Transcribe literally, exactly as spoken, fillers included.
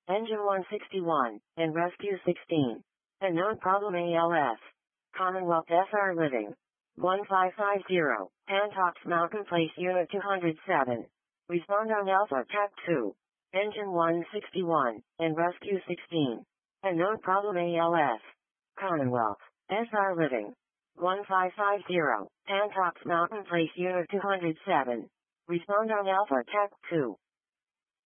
Engine one sixty-one, and Rescue sixteen. Unknown problem A L S. Commonwealth S R Living. one five five zero, Pantox Mountain Place Unit two hundred seven. Respond on Alpha T A C two. Engine one sixty-one, and Rescue sixteen. Unknown problem A L S. Commonwealth S R Living. one five five zero, Pantox Mountain Place Unit two hundred seven. Respond on Alpha T A C two.